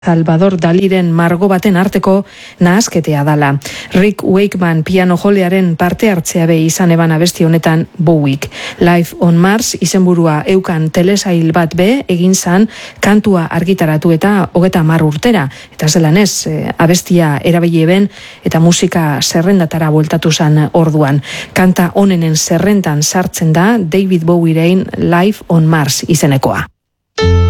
Salvador Daliren margo baten arteko nahasketea dala. Rick Wakeman piano jolearen parte hartzea be izan eban abesti honetan Bowiek. Life on Mars izenburua eukan telesail bat be egin zan kantua argitaratu eta 30 urtera. Eta zelan ez, abestia erabili eben eta musika zerrendatara bueltatu zan orduan. Kanta honenen zerrendan sartzen da David Bowieren Life on Mars izenekoa.